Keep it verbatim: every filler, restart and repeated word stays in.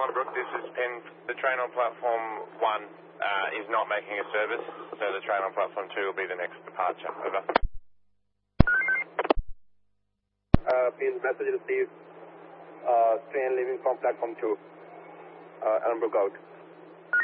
Alderbrook, this is Penn. The train on platform one uh, is not making a service, so the train on platform two will be the next departure. Over. Uh, please message received. Uh, train leaving from platform two. Uh, Alderbrook out.